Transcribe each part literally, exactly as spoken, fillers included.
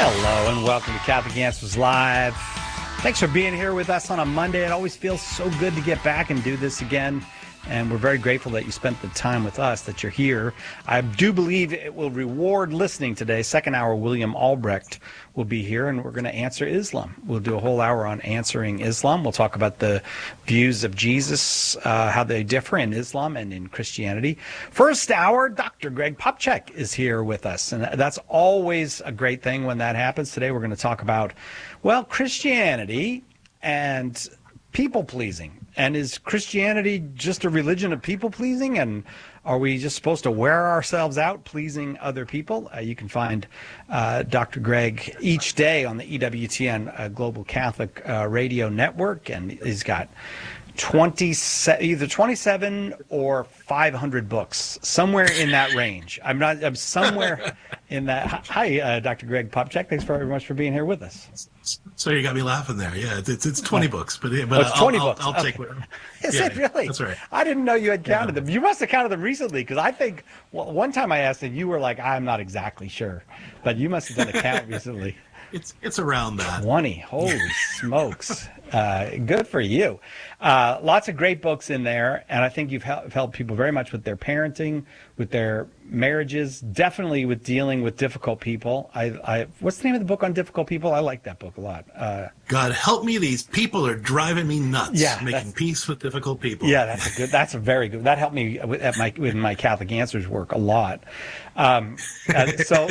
Hello and welcome to Catholic Answers Live. Thanks for being here with us on a Monday. It always feels so good to get back and do this again. And we're very grateful that you spent the time with us, that you're here. I do believe it will reward listening today. Second hour, William Albrecht will be here, and we're going to answer Islam. We'll do a whole hour on answering Islam. We'll talk about the views of Jesus, uh, how they differ in Islam and in Christianity. First hour, Doctor Greg Popcak is here with us, and that's always a great thing when that happens. Today we're going to talk about, well, Christianity and people-pleasing. And is Christianity just a religion of people-pleasing? And are we just supposed to wear ourselves out pleasing other people? Uh, you can find uh, Doctor Greg each day on the E W T N uh, Global Catholic uh, Radio Network. And he's got twenty, either twenty-seven or five hundred books, somewhere in that range. I'm not, I'm somewhere in that. Hi, uh, Doctor Greg Popcak. Thanks very much for being here with us. So you got me laughing there. Yeah, it's it's twenty books, but, but oh, it's twenty I'll, books. I'll, I'll okay. take what. Is yeah, it really? That's right. I didn't know you had counted yeah. them. You must have counted them recently, because I think well, one time I asked and you were like, "I'm not exactly sure," but you must have done a count recently. It's it's around that. twenty. Holy smokes. Uh, good for you. Uh, lots of great books in there, and I think you've hel- helped people very much with their parenting, with their marriages, definitely with dealing with difficult people. I, I what's the name of the book on difficult people? I like that book a lot. Uh, God help me, these people are driving me nuts. Yeah, making peace with difficult people. Yeah, that's a good. That's a very good. That helped me with, at my with my Catholic Answers work a lot. Um, uh, so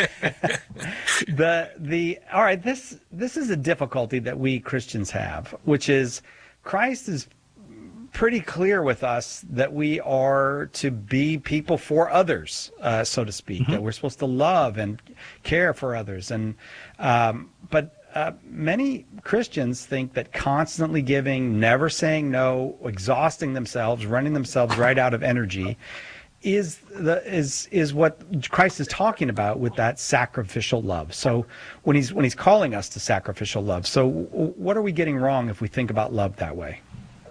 the the all right. This this is a difficulty that we Christians have, which is Christ is pretty clear with us that we are to be people for others, uh, so to speak. Mm-hmm. That we're supposed to love and care for others, and um, but. Uh, many Christians think that constantly giving, never saying no, exhausting themselves, running themselves right out of energy, is the is is what Christ is talking about with that sacrificial love. So when he's when he's calling us to sacrificial love, so what are we getting wrong if we think about love that way?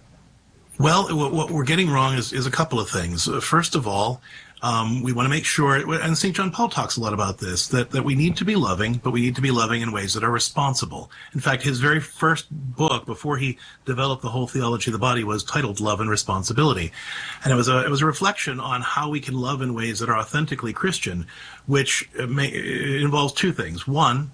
Well, what we're getting wrong is is a couple of things. First of all, Um, we want to make sure, and Saint John Paul talks a lot about this, that, that we need to be loving, but we need to be loving in ways that are responsible. In fact, his very first book, before he developed the whole theology of the body, was titled Love and Responsibility. And it was a, it was a reflection on how we can love in ways that are authentically Christian, which may, it involves two things. One,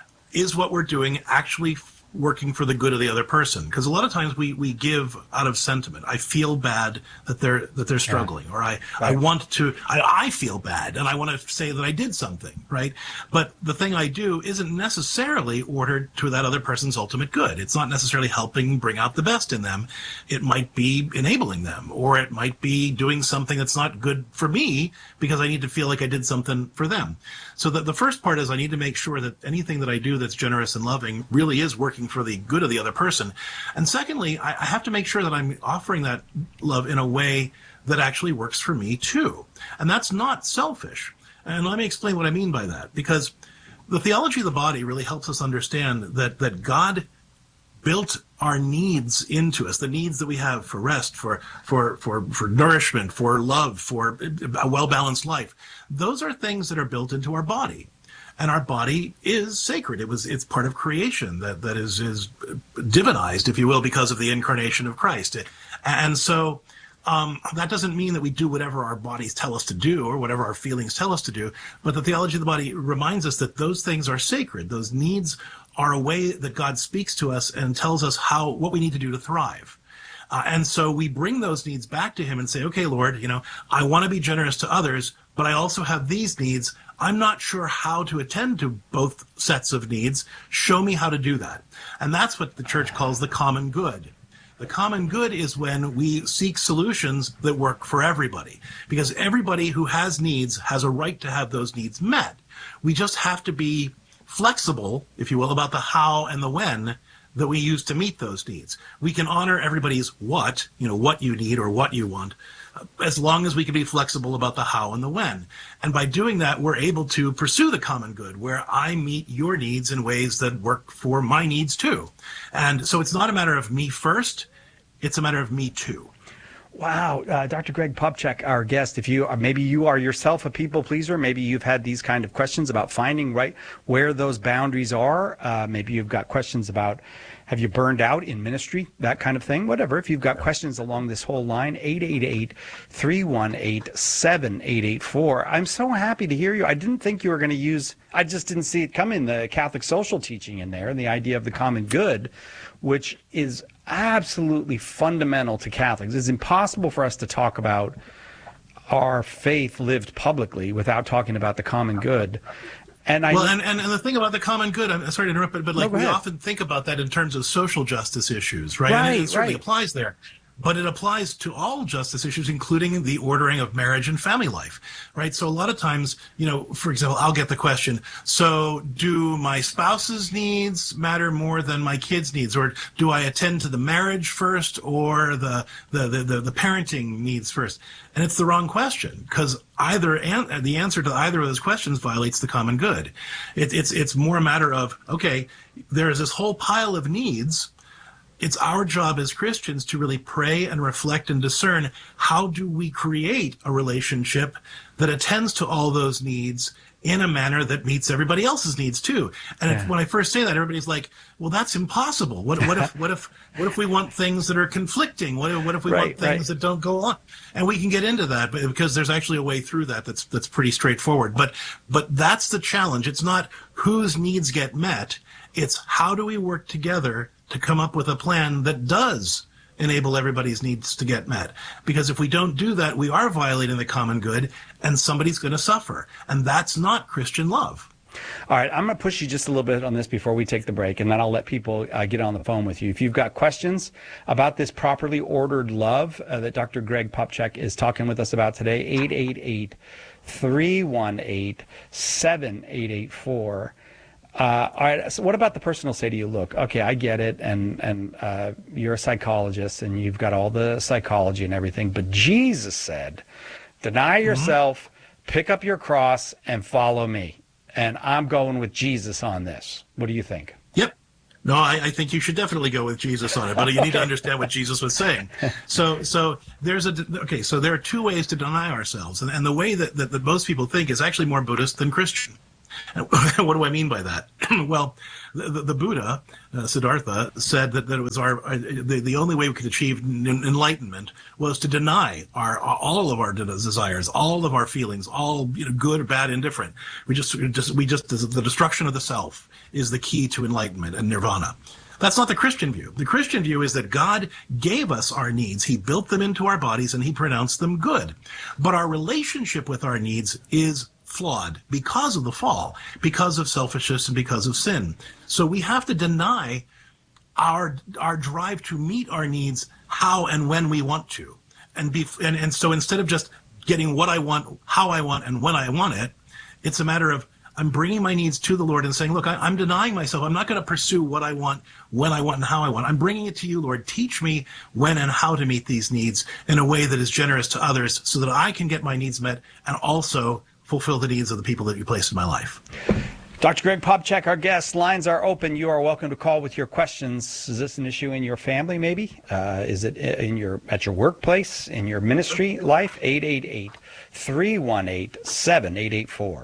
is what we're doing actually working for the good of the other person? Because a lot of times we, we give out of sentiment. I feel bad that they're that they're struggling, yeah. or I, right. I want to I, I feel bad and I want to say that I did something, right? But the thing I do isn't necessarily ordered to that other person's ultimate good. It's not necessarily helping bring out the best in them. It might be enabling them, or it might be doing something that's not good for me because I need to feel like I did something for them. So that the first part is I need to make sure that anything that I do that's generous and loving really is working for the good of the other person. And secondly, I, I have to make sure that I'm offering that love in a way that actually works for me too. And that's not selfish. And let me explain what I mean by that, because the theology of the body really helps us understand that, that God built our needs into us, the needs that we have for rest, for, for, for, for nourishment, for love, for a well-balanced life. Those are things that are built into our body. And our body is sacred. It was, it's part of creation that, that is, is divinized, if you will, because of the incarnation of Christ. And so um, that doesn't mean that we do whatever our bodies tell us to do or whatever our feelings tell us to do. But the theology of the body reminds us that those things are sacred. Those needs are a way that God speaks to us and tells us how, what we need to do to thrive. Uh, and so we bring those needs back to him and say, okay, Lord, you know, I want to be generous to others, but I also have these needs. I'm not sure how to attend to both sets of needs. Show me how to do that. And that's what the church calls the common good. The common good is when we seek solutions that work for everybody, because everybody who has needs has a right to have those needs met. We just have to be flexible, if you will, about the how and the when that we use to meet those needs. We can honor everybody's what, you know, what you need or what you want, as long as we can be flexible about the how and the when. And by doing that, we're able to pursue the common good, where I meet your needs in ways that work for my needs too. And so it's not a matter of me first, it's a matter of me too. Wow. Uh, Doctor Greg Popcak, our guest, if you are, maybe you are yourself a people pleaser, maybe you've had these kind of questions about finding right where those boundaries are. Uh, maybe you've got questions about, have you burned out in ministry, that kind of thing, whatever. If you've got questions along this whole line, eight eight eight, three one eight, seven eight eight four. I'm so happy to hear you. I didn't think you were going to use, I just didn't see it come in, the Catholic social teaching in there and the idea of the common good, which is absolutely fundamental to Catholics. It's impossible for us to talk about our faith lived publicly without talking about the common good. And I well, and, and, and the thing about the common good, I'm sorry to interrupt, but, but like no, we ahead. often think about that in terms of social justice issues, right? Right, and it certainly right. applies there. But it applies to all justice issues, including the ordering of marriage and family life, right? So a lot of times, you know, for example, I'll get the question, so do my spouse's needs matter more than my kids' needs? Or do I attend to the marriage first or the the the, the, the parenting needs first? And it's the wrong question, because either an, the answer to either of those questions violates the common good. It, it's, it's more a matter of, okay, there's this whole pile of needs. It's our job as Christians to really pray and reflect and discern, how do we create a relationship that attends to all those needs in a manner that meets everybody else's needs too. And Yeah. if, when I first say that, everybody's like, well, that's impossible. What, what if what if what if we want things that are conflicting? What if, what if we Right, want things right. that don't go on? And we can get into that, but because there's actually a way through that that's that's pretty straightforward. But but that's the challenge. It's not whose needs get met. It's how do we work together to come up with a plan that does enable everybody's needs to get met. Because if we don't do that, we are violating the common good and somebody's going to suffer. And that's not Christian love. All right, I'm going to push you just a little bit on this before we take the break, and then I'll let people uh, get on the phone with you. If you've got questions about this properly ordered love uh, that Doctor Greg Popcak is talking with us about today, eight eight eight, three one eight, seven eight eight four. Uh, all right, so what about the person who'll say to you, look, okay, I get it, and, and uh, you're a psychologist, and you've got all the psychology and everything, but Jesus said, deny yourself, mm-hmm. pick up your cross, and follow me. And I'm going with Jesus on this. What do you think? Yep. No, I, I think you should definitely go with Jesus on it, but you need to understand what Jesus was saying. So, so there's a okay. So there are two ways to deny ourselves, and, and the way that, that that most people think is actually more Buddhist than Christian. And what do I mean by that? Well, the, the, the Buddha, uh, Siddhartha, said that, that it was our uh, the, the only way we could achieve n- enlightenment was to deny our all of our desires, all of our feelings, all you know, good or bad, indifferent. We just just we just the destruction of the self is the key to enlightenment and nirvana. That's not the Christian view. The Christian view is that God gave us our needs. He built them into our bodies and he pronounced them good. But our relationship with our needs is flawed because of the fall, because of selfishness and because of sin. So we have to deny our our drive to meet our needs how and when we want to. And be and, and so instead of just getting what I want, how I want, and when I want it, it's a matter of I'm bringing my needs to the Lord and saying, look, I, I'm denying myself. I'm not going to pursue what I want, when I want, and how I want. I'm bringing it to you, Lord. Teach me when and how to meet these needs in a way that is generous to others so that I can get my needs met and also fulfill the needs of the people that you placed in my life. Doctor Greg Popcak, our guest. Lines are open. You are welcome to call with your questions. Is this an issue in your family, maybe? Uh, is it in your at your workplace, in your ministry life? eight eight eight, three one eight, seven eight eight four.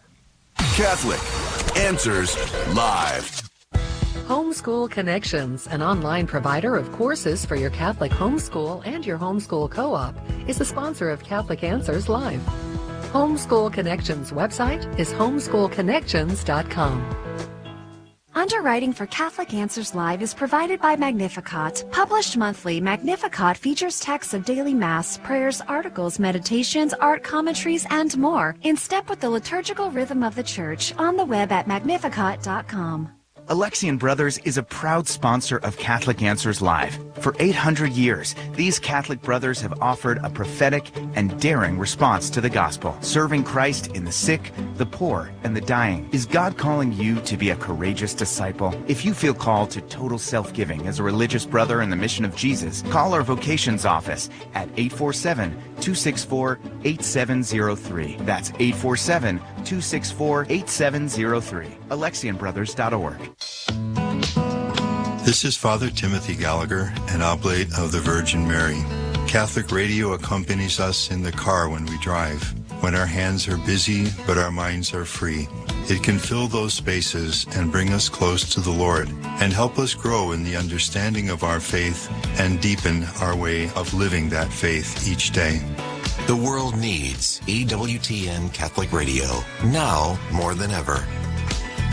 Catholic Answers Live. Homeschool Connections, an online provider of courses for your Catholic homeschool and your homeschool co-op, is the sponsor of Catholic Answers Live. Homeschool Connections website is homeschool connections dot com. Underwriting for Catholic Answers Live is provided by Magnificat. Published monthly, Magnificat features texts of daily Mass, prayers, articles, meditations, art commentaries, and more, in step with the liturgical rhythm of the Church, on the web at magnificat dot com. Alexian Brothers is a proud sponsor of Catholic Answers Live. For eight hundred years, these Catholic brothers have offered a prophetic and daring response to the gospel, serving Christ in the sick, the poor, and the dying. Is God calling you to be a courageous disciple? If you feel called to total self-giving as a religious brother in the mission of Jesus, call our vocations office at eight four seven, two six four, eight seven zero three. That's eight four seven, two six four, eight seven zero three. Alexian Brothers dot org. This is Father Timothy Gallagher, an oblate of the Virgin Mary. Catholic radio accompanies us in the car when we drive, when our hands are busy but our minds are free. It can fill those spaces and bring us close to the Lord and help us grow in the understanding of our faith and deepen our way of living that faith each day. The world needs E W T N Catholic Radio now more than ever.